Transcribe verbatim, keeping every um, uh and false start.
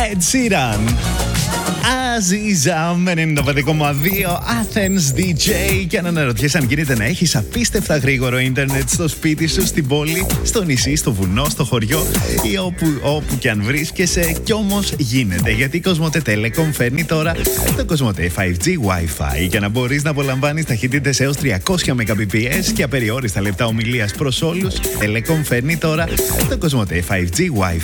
Ed Sheeran. Αζίζα με ενενήντα πέντε κόμμα δύο Athens ντι τζέι. Και αν αναρωτιέσαι αν γίνεται να έχεις απίστευτα γρήγορο ίντερνετ στο σπίτι σου, στην πόλη, στο νησί, στο βουνό, στο χωριό ή όπου, όπου και αν βρίσκεσαι, κι όμως γίνεται. Γιατί η Κοσμοτέ Telecom φέρνει τώρα το Κοσμοτέ φάιβ τζι Wi-Fi για να μπορείς να απολαμβάνεις ταχύτητες έως τριακόσια Mbps και απεριόριστα λεπτά ομιλίας προς όλους. Telecom φέρνει τώρα το Κοσμοτέ φάιβ τζι Wi-Fi